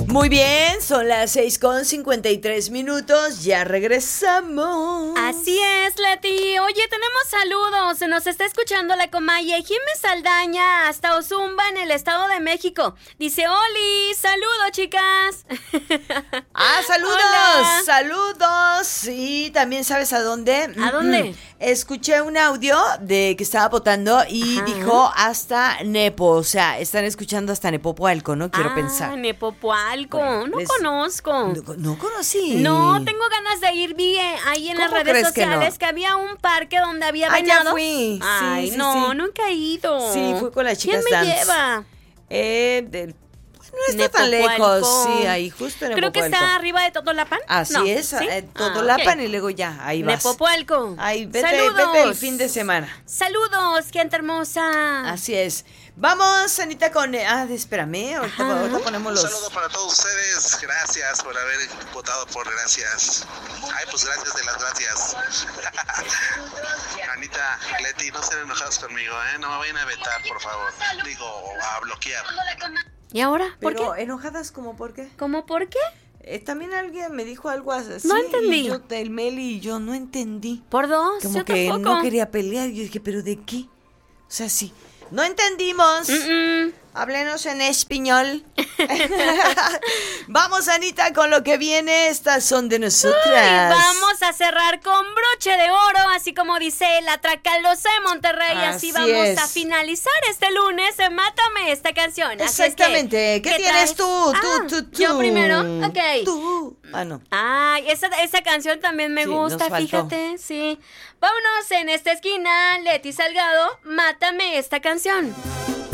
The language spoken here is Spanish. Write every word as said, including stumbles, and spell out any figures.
Muy bien, son las seis con cincuenta y tres minutos, ya regresamos. Así es, Leti. Oye, tenemos saludos. Se nos está escuchando la comaye Jiménez Saldaña hasta Ozumba, en el Estado de México. Dice, Oli, saludos, chicas. Ah, saludos, Hola. saludos. Sí, también sabes a dónde. ¿A dónde? Escuché un audio de que estaba votando y Ajá. dijo hasta Nepo, o sea, están escuchando hasta Nepopualco, ¿no? Quiero ah, pensar. Nepopualco. Bueno, no les- conozco. No, no conocí. No, tengo ganas de ir. Vi eh, ahí en las ¿Cómo redes crees que sociales no? que, había un parque donde había Ah, ya venados. fui. Sí, Ay, sí, no, sí. nunca he ido. Sí, fui con las chicas ¿Quién me dance. lleva? Eh, del- pues no está tan Nepopualco. lejos, sí, ahí justo en Creo que Nepopualco. está arriba de Totolapan. Así No, es, ¿sí? eh, Ah, Totolapan ok. y luego ya, ahí vas. Nepopualco. Ahí, vete, Saludos. vete el fin de semana. Saludos, gente hermosa. Así es. Vamos, Anita, con... Ah, espérame, ahorita, Ajá. ahorita ponemos Un los... saludo para todos ustedes, gracias por haber votado por gracias. Ay, pues gracias de las gracias. Anita, Leti, no estén enojados conmigo, ¿eh? No me vayan a vetar, por favor. Digo, a bloquear. ¿Y ahora? ¿Por Pero qué? enojadas, ¿como por qué? ¿Cómo por qué? Eh, también alguien me dijo algo así. No entendí. Y yo, el Meli y yo no entendí. Por dos. Como yo que tampoco. no quería pelear. Yo dije, ¿pero de qué? O sea, sí. No entendimos. Mm-mm. Háblenos en español. Vamos, Anita, con lo que viene. Estas son de nosotras. Uy, vamos a cerrar con broche de oro, así como dice la Tracalosa de Monterrey. Así, Así vamos es. a finalizar este lunes en Mátame esta canción. Así es que, Exactamente. ¿Qué, tienes traes? tú? Tú, Ah, tú, tú. Yo primero, ok. Tú. Ah, no. Ay, esa, esa canción también me Sí, gusta, nos faltó. fíjate, sí. Vámonos en esta esquina, Leti Salgado, Mátame esta canción.